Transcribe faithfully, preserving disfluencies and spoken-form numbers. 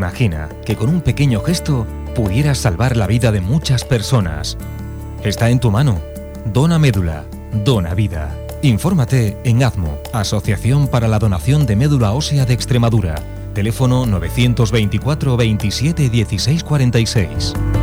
Imagina que con un pequeño gesto pudieras salvar la vida de muchas personas. Está en tu mano. Dona médula. Dona vida. Infórmate en AZMO, Asociación para la Donación de Médula Ósea de Extremadura. Teléfono novecientos veinticuatro veintisiete dieciséis cuarenta y seis.